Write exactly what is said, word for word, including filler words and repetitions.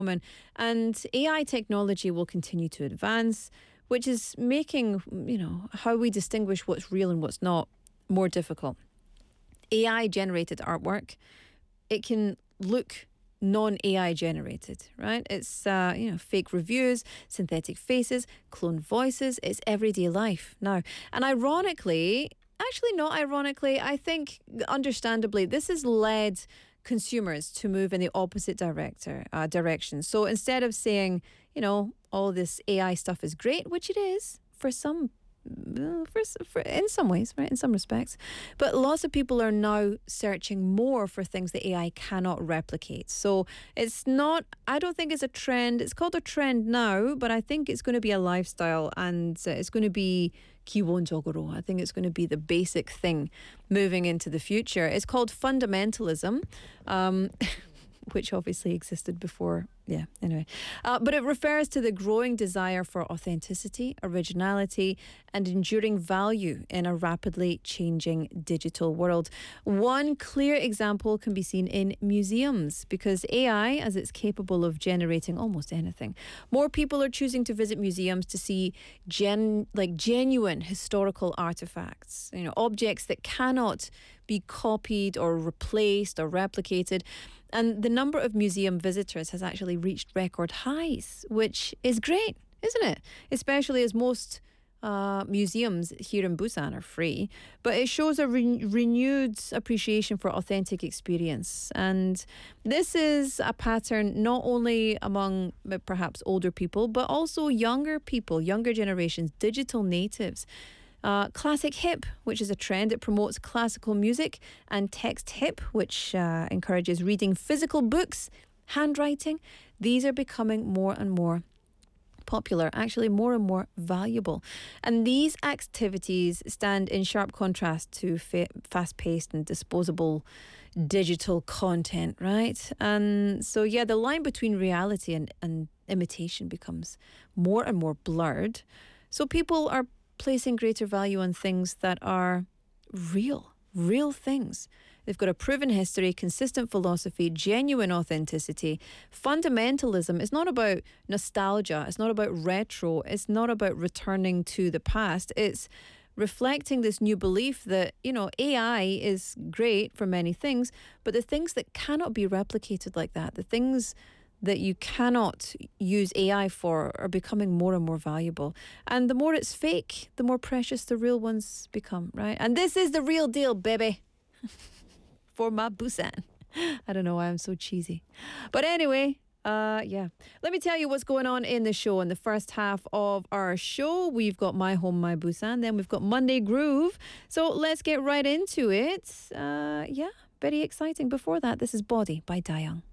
moment. And A I technology will continue to advance, which is making, you know, how we distinguish what's real and what's not more difficult. A I generated artwork, it can look non-A I generated, right? It's, uh, you know, fake reviews, synthetic faces, cloned voices. It's everyday life now. And ironically, actually not ironically, I think understandably, this has led consumers to move in the opposite director, uh, direction. So instead of saying, you know, all this A I stuff is great, which it is for some For, for in some ways, right, in some respects, but lots of people are now searching more for things that A I cannot replicate. So it's not, I don't think it's a trend. It's called a trend now, but I think it's going to be a lifestyle, and uh, it's going to be 기본적으로. I think it's going to be the basic thing moving into the future. It's called fundamentalism, um, which obviously existed before. Yeah, anyway. Uh, but it refers to the growing desire for authenticity, originality, and enduring value in a rapidly changing digital world. One clear example can be seen in museums, because A I, as it's capable of generating almost anything, more people are choosing to visit museums to see gen like genuine historical artifacts, you know, objects that cannot be copied or replaced or replicated. And the number of museum visitors has actually reached record highs, which is great, isn't it? Especially as most uh, museums here in Busan are free. But it shows a re- renewed appreciation for authentic experience. And this is a pattern not only among perhaps older people, but also younger people, younger generations, digital natives. Uh, classic hip, which is a trend. It promotes classical music, and text hip, which uh, encourages reading physical books, handwriting. These are becoming more and more popular, actually more and more valuable. And these activities stand in sharp contrast to fa- fast-paced and disposable digital content, right? And so, yeah, the line between reality and, and imitation becomes more and more blurred. So people are placing greater value on things that are real, real things. They've got a proven history, consistent philosophy, genuine authenticity. Fundamentalism is not about nostalgia. It's not about retro. It's not about returning to the past. It's reflecting this new belief that, you know, A I is great for many things, but the things that cannot be replicated like that, the things that you cannot use A I for, are becoming more and more valuable. And the more it's fake, the more precious the real ones become, right? And this is the real deal, baby. For my Busan. I don't know why I'm so cheesy. But anyway, uh, yeah. Let me tell you what's going on in the show. In the first half of our show, we've got My Home, My Busan. Then we've got Monday Groove. So let's get right into it. Uh, yeah, very exciting. Before that, this is Body by Dayoung.